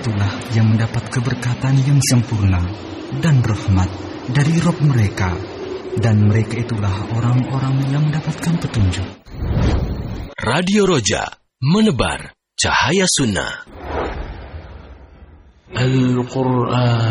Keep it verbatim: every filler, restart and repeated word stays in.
itulah yang mendapat keberkatan yang sempurna dan rahmat dari Rabb mereka, dan mereka itulah orang-orang yang mendapatkan petunjuk. Radio Roja, menebar cahaya sunnah. Al-Quran